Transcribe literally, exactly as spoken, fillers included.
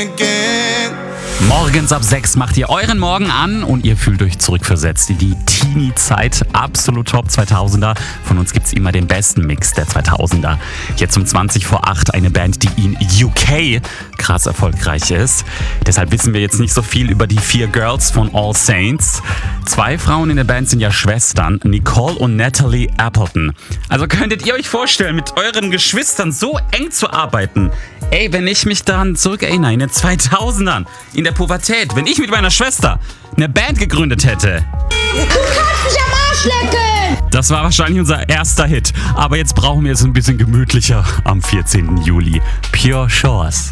again. Morgens ab sechs macht ihr euren Morgen an und ihr fühlt euch zurückversetzt in die Teenie-Zeit. Absolut Top zweitausender. Von uns gibt's immer den besten Mix der zweitausender. Jetzt um zwanzig vor acht eine Band, die in U K krass erfolgreich ist. Deshalb wissen wir jetzt nicht so viel über die vier Girls von All Saints. Zwei Frauen in der Band sind ja Schwestern, Nicole und Natalie Appleton. Also könntet ihr euch vorstellen, mit euren Geschwistern so eng zu arbeiten? Ey, wenn ich mich daran zurückerinnere, in den zweitausendern, in der Pubertät, wenn ich mit meiner Schwester eine Band gegründet hätte. Du kannst mich am Arsch lecken! Das war wahrscheinlich unser erster Hit. Aber jetzt brauchen wir es ein bisschen gemütlicher am vierzehnten Juli. Pure Shores.